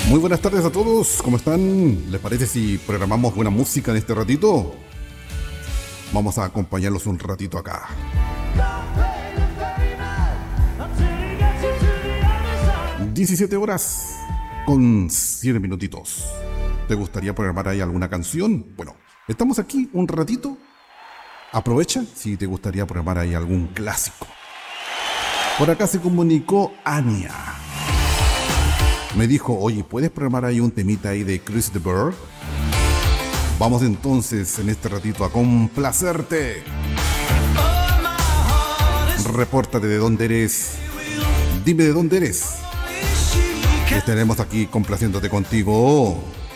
Muy buenas tardes a todos, ¿cómo están? ¿Les parece si programamos buena música en este ratito? Vamos a acompañarlos un ratito acá. 17 horas con 7 minutitos. ¿Te gustaría programar ahí alguna canción? Bueno, estamos aquí un ratito. Aprovecha si te gustaría programar ahí algún clásico. Por acá se comunicó Ania. Me dijo, oye, ¿puedes programar ahí un temita ahí de Chris de Burgh? Vamos entonces en este ratito a complacerte. Repórtate de dónde eres. Dime de dónde eres. Estaremos aquí complaciéndote contigo.